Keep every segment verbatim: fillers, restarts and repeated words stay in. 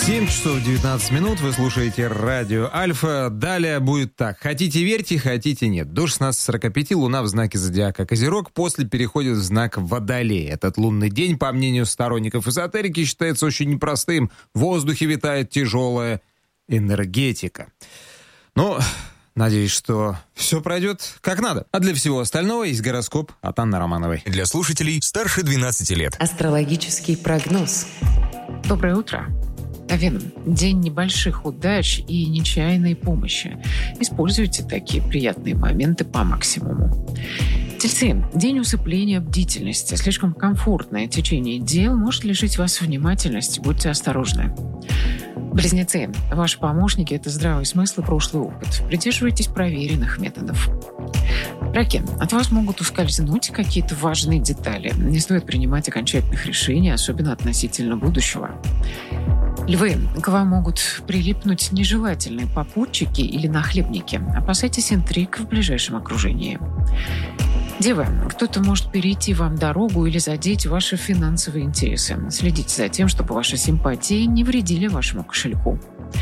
семь часов девятнадцать минут, вы слушаете радио Альфа. Далее будет так. Хотите верьте, хотите нет. До шестнадцати сорока пяти Луна в знаке зодиака Козерог, после переходит в знак Водолей. Этот лунный день, по мнению сторонников эзотерики, считается очень непростым. В воздухе витает тяжелая энергетика. Ну, надеюсь, что все пройдет как надо. А для всего остального есть гороскоп от Анны Романовой. Для слушателей старше двенадцати лет. Астрологический прогноз. Доброе утро. Овен. День небольших удач и нечаянной помощи. Используйте такие приятные моменты по максимуму. Тельцы. День усыпления бдительности. Слишком комфортное течение дел может лишить вас внимательности. Будьте осторожны. Близнецы. Ваши помощники – это здравый смысл и прошлый опыт. Придерживайтесь проверенных методов. Раки. От вас могут ускользнуть какие-то важные детали. Не стоит принимать окончательных решений, особенно относительно будущего. Львы. К вам могут прилипнуть нежелательные попутчики или нахлебники. Опасайтесь интриг в ближайшем окружении. Девы. Кто-то может перейти вам дорогу или задеть ваши финансовые интересы. Следите за тем, чтобы ваши симпатии не вредили вашему кошельку.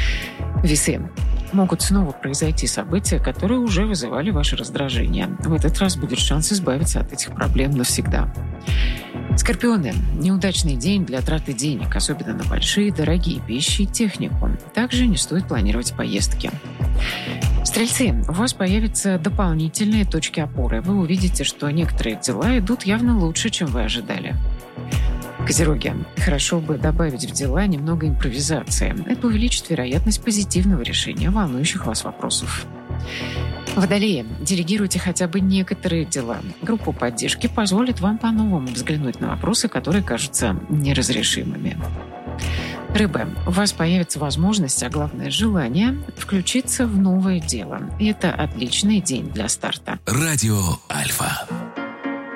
Весы. Могут снова произойти события, которые уже вызывали ваше раздражение. В этот раз будет шанс избавиться от этих проблем навсегда. Скорпионы. Неудачный день для траты денег, особенно на большие, дорогие вещи и технику. Также не стоит планировать поездки. Стрельцы. У вас появятся дополнительные точки опоры. Вы увидите, что некоторые дела идут явно лучше, чем вы ожидали. Козероги. Хорошо бы добавить в дела немного импровизации. Это увеличит вероятность позитивного решения волнующих вас вопросов. Водолеи. Делегируйте хотя бы некоторые дела. Группа поддержки позволит вам по-новому взглянуть на вопросы, которые кажутся неразрешимыми. Рыбы. У вас появится возможность, а главное желание, включиться в новое дело. И это отличный день для старта. Радио Альфа.